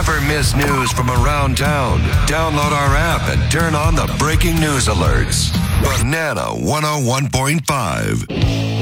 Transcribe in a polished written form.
Never miss news from around town. Download our app and turn on the breaking news alerts. Banana 101.5.